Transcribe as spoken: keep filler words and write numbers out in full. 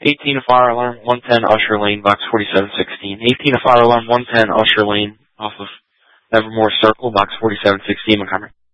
eighteen fire alarm, one ten Usher Lane, box forty-seven sixteen. eighteen fire alarm, one ten Usher Lane, off of Evermore Circle, box forty-seven sixteen, Montgomery.